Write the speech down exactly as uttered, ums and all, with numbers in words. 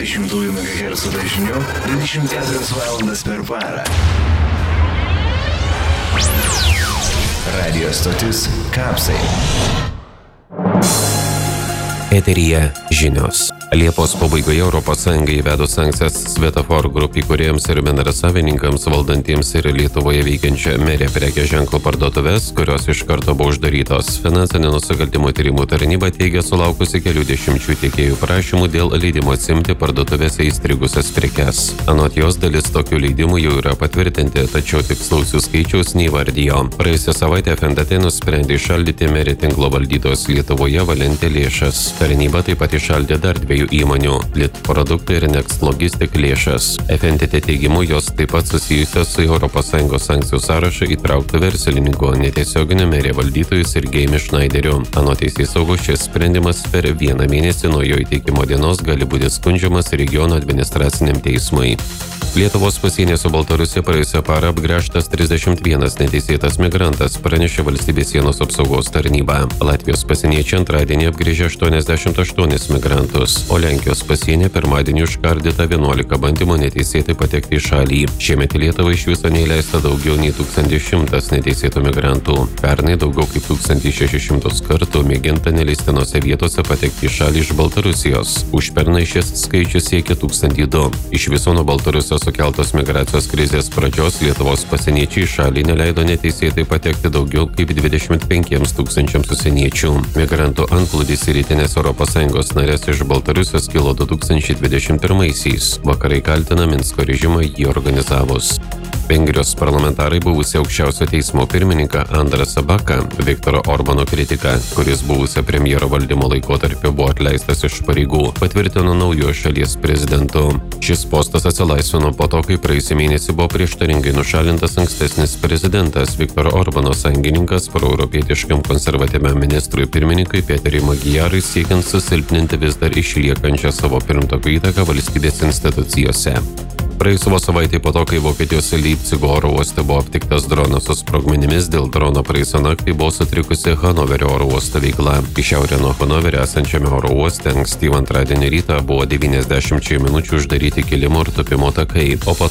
dvidešimt megahercų dažniu dvidešimt keturias valandas per parą. Radio stotis Kapsai. Eteryje žinios. Liepos pabaigoje Europos Sąjunga įvedus sankcijas Svetafor grupė įkūrėjams ir bendrasavininkams valdantiems ir Lietuvoje veikiančią Merė prekės ženklo parduotuves, kurios iš karto buvo uždarytos. Finansinių nusikaltimų tyrimų tarnyba teigia sulaukusi kelių dešimčių tiekėjų prašymų dėl leidimo atsimti parduotuvėse įstrigusias prekes. Anot jos dalis tokių leidimų jau yra patvirtinti, tačiau tikslaus jų skaičiaus neįvardijo. Praėjusią savaitę F N T T nusprendė įšaldyti Merė tinklo valdytos Lietuvoje Valentė lėšas. Tarnyba taip pat įšaldė dar dviejų įmonių – Lit produktai ir Next Logistic lėšas. F N T T teigimu jos taip pat susijusios su Europos Sąjungos sankcijų sąrašą įtrauktų verslininkų, netiesioginių Merė valdytojų Sergejumi Šnaideriu. Anot teisėsaugos, šis sprendimas per vieną mėnesį nuo jo įteikimo dienos gali būti skundžiamas regiono administraciniam teismui. Lietuvos pasienė su Baltarusija praėjusią parą apgręžtas trisdešimt vienas neteisėtas migrantas, pranešė Valstybės sienos apsaugos tarnyba. Latvijos pasieniečiai antradienį apgręžė aštuoniasdešimt aštuonis migrantus, o Lenkijos pasienė pirmadienį užkardyta vienuolika bandymų neteisėtai patekti į šalį. Šiemet į Lietuvą iš viso neįleista daugiau nei tūkstantis šimtas neteisėtų migrantų. Pernai daugiau kaip tūkstantis šešis šimtus kartų mėginta neleistinose vietose patekti į šalį iš Baltarusijos. Užpernai šis skaičius siekia tūkstantį du. Iš viso nuo Baltarusijos sukeltos migracijos krizės pradžios Lietuvos pasieniečiai į šalį neleido neteisėtai patekti daugiau kaip dvidešimt penkiems tūkstančiams užsieniečių. Migrantų antplūdis į rytinės Europos Sąjungos narės iš Baltarusijos kilo du tūkstančiai dvidešimt pirmaisiais. Vakarai kaltina Minsko režimą jį organizavus. Vengrijos parlamentarai buvusi aukščiausio teismo pirmininką Andrasą Baką, Viktoro Orbano kritiką, kuris buvusio premjero valdymo laikotarpiu buvo atleistas iš pareigų, patvirtino naujo šalies prezidentu. Šis postas atsilaisvino po to, kai praėjusį mėnesį buvo prieštaringai nušalintas ankstesnis prezidentas Viktoro Orbano sąjungininkas proeuropietiškam konservatyviam ministrui pirmininkui Peteriui Magyarui siekiant susilpninti vis dar išliekančią savo pirmtako įtaką valstybės institucijose. Praėjusią savaitę po to, kai Vokietijos Leipcigo oro uoste buvo aptiktas dronas su sprogmenimis, dėl drono praėjusią naktį buvo sutrikusi Hanoverio oro uosto veikla. Į šiaurę nuo Hanoverio esančiame oro uoste ankstyvą antradienį rytą buvo devyniasdešimčiai minučių uždaryti kilimo ir tupimo takai, o po